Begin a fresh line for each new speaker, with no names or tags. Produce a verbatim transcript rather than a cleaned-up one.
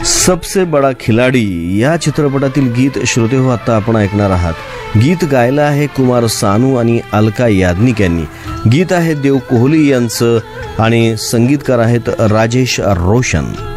सबसे बडा खिलाडी या चित्रपटातील गीत श्रोते हो आता आपण ऐकणार आहात. गीत गायलं आहे कुमार सानू आणि अलका याज्ञिक यांनी. गीत आहे देव कोहली यांचं आणि संगीतकार आहेत राजेश रोशन.